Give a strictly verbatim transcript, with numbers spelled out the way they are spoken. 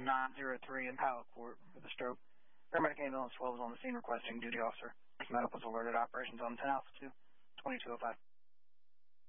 nine zero three in Pilot Court with a stroke. Paramedic ambulance twelve is on the scene requesting duty officer. Medical was alerted. Operations on ten Alpha two, twenty-two oh five.